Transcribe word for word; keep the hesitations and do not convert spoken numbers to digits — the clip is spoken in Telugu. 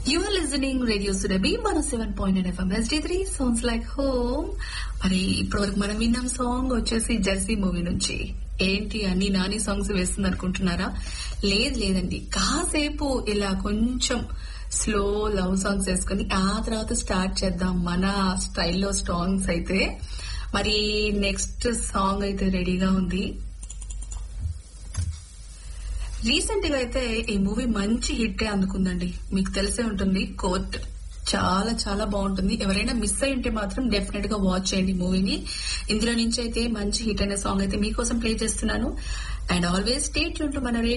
You are listening Radio Surabhi one oh seven point nine F M S D three sounds like home. మరి ఇప్పటివరకు మనం విన్నాం సాంగ్ వచ్చేసి జెర్సీ మూవీ నుంచి. ఏంటి అన్ని నాని సాంగ్స్ వేస్తుంది అనుకుంటున్నారా? లేదు లేదండి, కాసేపు ఇలా కొంచెం స్లో లవ్ సాంగ్స్ వేసుకుని ఆ తర్వాత స్టార్ట్ చేద్దాం మన స్టైల్లో సాంగ్స్. అయితే మరి నెక్స్ట్ సాంగ్ అయితే రెడీగా ఉంది. రీసెంట్ గా అయితే ఈ మూవీ మంచి హిట్ అందుకుందండి. మీకు తెలిసే ఉంటుంది, కోర్ట్ చాలా చాలా బాగుంటుంది. ఎవరైనా మిస్ అయి ఉంటే మాత్రం డెఫినెట్ గా వాచ్ చేయండి మూవీని. ఇందులో నుంచి అయితే మంచి హిట్ అనే సాంగ్ అయితే మీకోసం ప్లే చేస్తున్నాను. And always stay tune to మన